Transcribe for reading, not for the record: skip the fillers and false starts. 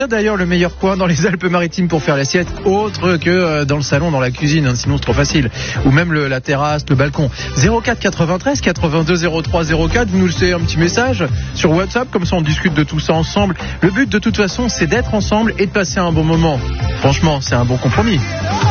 D'ailleurs, le meilleur coin dans les Alpes-Maritimes pour faire l'assiette, autre que dans le salon, dans la cuisine, hein, sinon c'est trop facile. Ou même la terrasse, le balcon. 04 93 82 03 04, vous nous laissez un petit message sur WhatsApp, comme ça on discute de tout ça ensemble. Le but de toute façon, c'est d'être ensemble et de passer un bon moment. Franchement, c'est un bon compromis.